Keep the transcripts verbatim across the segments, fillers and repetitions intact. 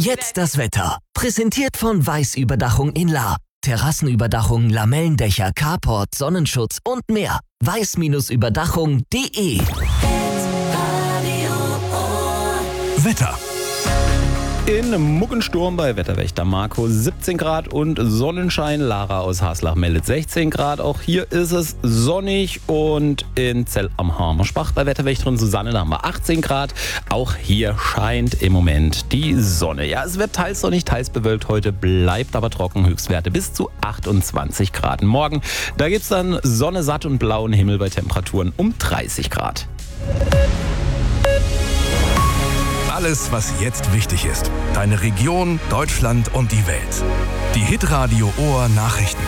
Jetzt das Wetter. Präsentiert von Weiß Überdachung in Lahr. Terrassenüberdachung, Lamellendächer, Carport, Sonnenschutz und mehr. weiß Überdachung punkt de. Wetter. In Muggensturm bei Wetterwächter Marco siebzehn Grad und Sonnenschein. Lara aus Haslach meldet sechzehn Grad. Auch hier ist es sonnig. Und in Zell am Hamerspach bei Wetterwächterin Susanne, da haben wir achtzehn Grad. Auch hier scheint im Moment die Sonne. Ja, es wird teils sonnig, teils bewölkt heute, bleibt aber trocken. Höchstwerte bis zu achtundzwanzig Grad. Morgen, da gibt es dann Sonne, satt und blauen Himmel bei Temperaturen um dreißig Grad. Alles, was jetzt wichtig ist. Deine Region, Deutschland und die Welt. Die Hitradio Ohr Nachrichten.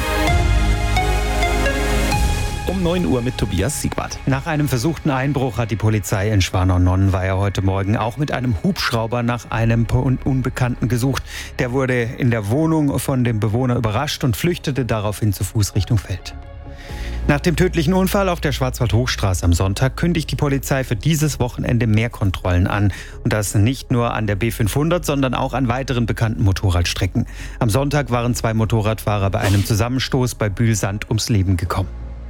Um neun Uhr mit Tobias Siegwart. Nach einem versuchten Einbruch hat die Polizei in Schwanau-Nonnenweiher heute Morgen auch mit einem Hubschrauber nach einem Unbekannten gesucht. Der wurde in der Wohnung von dem Bewohner überrascht und flüchtete daraufhin zu Fuß Richtung Feld. Nach dem tödlichen Unfall auf der Schwarzwald-Hochstraße am Sonntag kündigt die Polizei für dieses Wochenende mehr Kontrollen an. Und das nicht nur an der B fünfhundert, sondern auch an weiteren bekannten Motorradstrecken. Am Sonntag waren zwei Motorradfahrer bei einem Zusammenstoß bei Bühlsand ums Leben gekommen.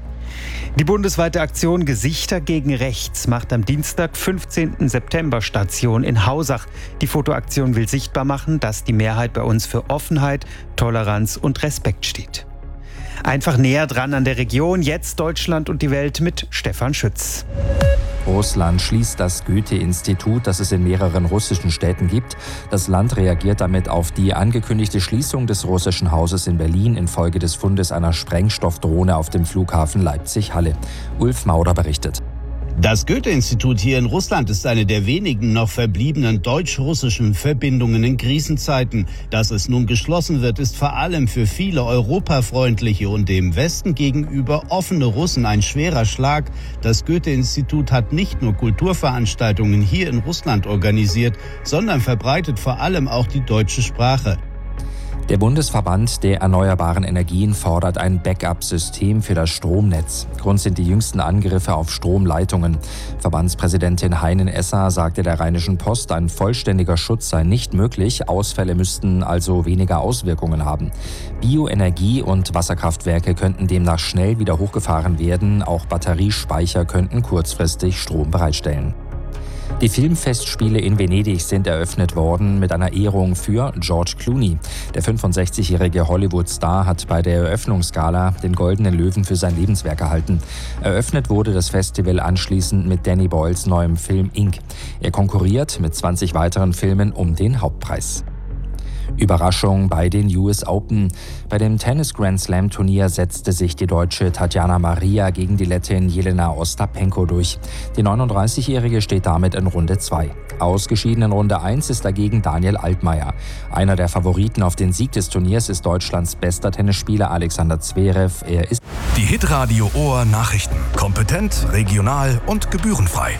Die bundesweite Aktion Gesichter gegen Rechts macht am Dienstag, fünfzehnten September Station in Hausach. Die Fotoaktion will sichtbar machen, dass die Mehrheit bei uns für Offenheit, Toleranz und Respekt steht. Einfach näher dran an der Region, jetzt Deutschland und die Welt mit Stefan Schütz. Russland schließt das Goethe-Institut, das es in mehreren russischen Städten gibt. Das Land reagiert damit auf die angekündigte Schließung des russischen Hauses in Berlin infolge des Fundes einer Sprengstoffdrohne auf dem Flughafen Leipzig-Halle. Ulf Mauder berichtet. Das Goethe-Institut hier in Russland ist eine der wenigen noch verbliebenen deutsch-russischen Verbindungen in Krisenzeiten. Dass es nun geschlossen wird, ist vor allem für viele europafreundliche und dem Westen gegenüber offene Russen ein schwerer Schlag. Das Goethe-Institut hat nicht nur Kulturveranstaltungen hier in Russland organisiert, sondern verbreitet vor allem auch die deutsche Sprache. Der Bundesverband der erneuerbaren Energien fordert ein Backup-System für das Stromnetz. Grund sind die jüngsten Angriffe auf Stromleitungen. Verbandspräsidentin Heinen-Esser sagte der Rheinischen Post, ein vollständiger Schutz sei nicht möglich. Ausfälle müssten also weniger Auswirkungen haben. Bioenergie- und Wasserkraftwerke könnten demnach schnell wieder hochgefahren werden. Auch Batteriespeicher könnten kurzfristig Strom bereitstellen. Die Filmfestspiele in Venedig sind eröffnet worden mit einer Ehrung für George Clooney. Der fünfundsechzigjährige Hollywood-Star hat bei der Eröffnungsgala den Goldenen Löwen für sein Lebenswerk erhalten. Eröffnet wurde das Festival anschließend mit Danny Boyles neuem Film Ink. Er konkurriert mit zwanzig weiteren Filmen um den Hauptpreis. Überraschung bei den U S Open. Bei dem Tennis-Grand-Slam-Turnier setzte sich die Deutsche Tatjana Maria gegen die Lettin Jelena Ostapenko durch. Die neununddreißigjährige steht damit in Runde zwei. Ausgeschieden in Runde eins ist dagegen Daniel Altmaier. Einer der Favoriten auf den Sieg des Turniers ist Deutschlands bester Tennisspieler Alexander Zverev. Er ist Die Hitradio Ohr Nachrichten. Kompetent, regional und gebührenfrei.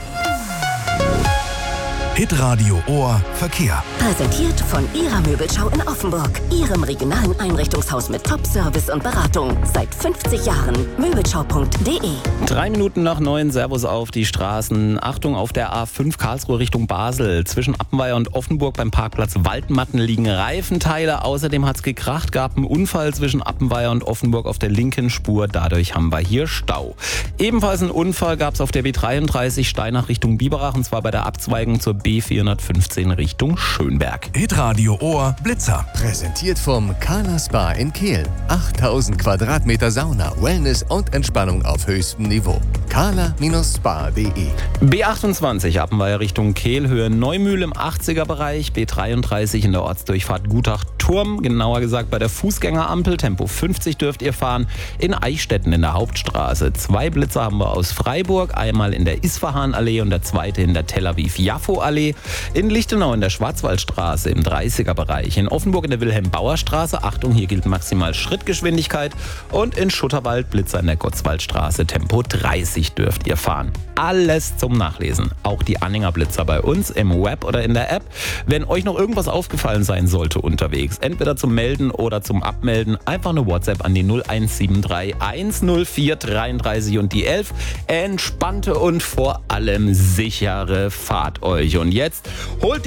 Hitradio Ohr Verkehr. Präsentiert von Ihrer Möbelschau in Offenburg. Ihrem regionalen Einrichtungshaus mit Top-Service und Beratung. Seit fünfzig Jahren. Möbelschau punkt de. Drei Minuten nach neun, Servus auf die Straßen. Achtung, auf der A fünf Karlsruhe Richtung Basel. Zwischen Appenweier und Offenburg beim Parkplatz Waldmatten liegen Reifenteile. Außerdem hat es gekracht, gab einen Unfall zwischen Appenweier und Offenburg auf der linken Spur. Dadurch haben wir hier Stau. Ebenfalls einen Unfall gab es auf der B dreiunddreißig Steinach Richtung Biberach. Und zwar bei der Abzweigung zur B vierhundertfünfzehn Richtung Schönberg. Hitradio Ohr Blitzer. Präsentiert vom Kala Spa in Kehl. achttausend Quadratmeter Sauna, Wellness und Entspannung auf höchstem Niveau. kala Spa punkt de. B achtundzwanzig Appenweier Richtung Kehl, Höhe Neumühl im achtziger Bereich. B dreiunddreißig in der Ortsdurchfahrt Gutach-Turm, genauer gesagt bei der Fußgängerampel. Tempo fünfzig dürft ihr fahren. In Eichstätten in der Hauptstraße. Zwei Blitzer haben wir aus Freiburg. Einmal in der Isfahan-Allee und der zweite in der Tel Aviv-Jaffo-Allee. In Lichtenau in der Schwarzwaldstraße im dreißiger Bereich. In Offenburg in der Wilhelm-Bauer-Straße. Achtung, hier gilt maximal Schrittgeschwindigkeit. Und in Schutterwald Blitzer in der Gotzwaldstraße. Tempo dreißig dürft ihr fahren. Alles zum Nachlesen. Auch die Anhänger Blitzer bei uns im Web oder in der App. Wenn euch noch irgendwas aufgefallen sein sollte unterwegs, entweder zum Melden oder zum Abmelden, einfach eine WhatsApp an die null eins sieben drei eins null vier dreiunddreißig und die elf. Entspannte und vor allem sichere Fahrt euch. Und jetzt holt